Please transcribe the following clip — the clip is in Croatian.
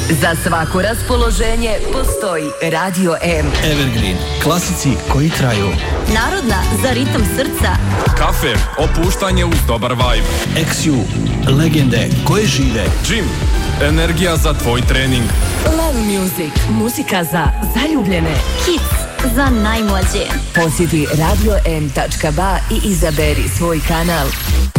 Za svako raspoloženje postoji Radio M. Evergreen, klasici koji traju. Narodna za ritam srca. Kafe, opuštanje uz dobar vibe. XU, legende koje žive. Gym, energija za tvoj trening. Love Music, muzika za zaljubljene. Kids, za najmlađe. Posjeti radio.m.ba i izaberi svoj kanal.